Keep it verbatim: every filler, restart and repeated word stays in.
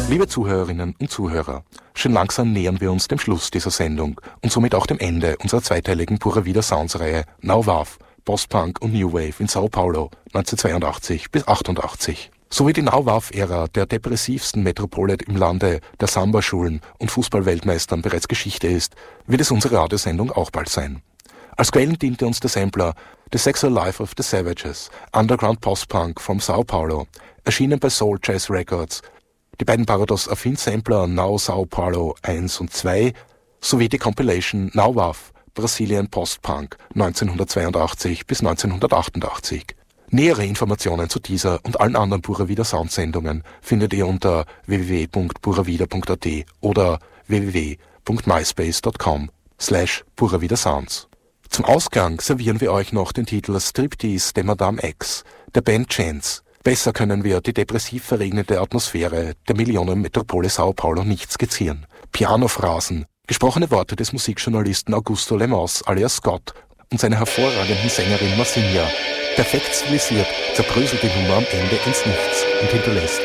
Liebe Zuhörerinnen und Zuhörer, schon langsam nähern wir uns dem Schluss dieser Sendung und somit auch dem Ende unserer zweiteiligen Pura Vida Sounds-Reihe Now Wave, Post-Punk und New Wave in Sao Paulo neunzehnhundertzweiundachtzig bis achtundachtzig. Sowie die Now Wave-Ära der depressivsten Metropole im Lande der Samba-Schulen und Fußballweltmeistern bereits Geschichte ist, wird es unsere Radiosendung auch bald sein. Als Quellen diente uns der Sampler The Sexual Life of the Savages, Underground Post-Punk from Sao Paulo, erschienen bei Soul Jazz Records, die beiden Parados-Affin-Sampler Now Sao Paulo eins und zwei sowie die Compilation Now Wave, Brazilian Post-Punk neunzehnhundertzweiundachtzig bis neunzehnhundertachtundachtzig. Nähere Informationen zu dieser und allen anderen Pura Vida Sound-Sendungen findet ihr unter w w w punkt puravida punkt a t oder w w w punkt myspace punkt com slash puravidasounds. Zum Ausgang servieren wir euch noch den Titel Striptease de Madame X der Band Chance. Besser können wir die depressiv verregnete Atmosphäre der Millionenmetropole Sao Paulo nicht skizzieren. Pianophrasen, gesprochene Worte des Musikjournalisten Augusto Lemos alias Scott und seiner hervorragenden Sängerin Marcinha. Perfekt stilisiert zerbröselt die Nummer am Ende ins Nichts und hinterlässt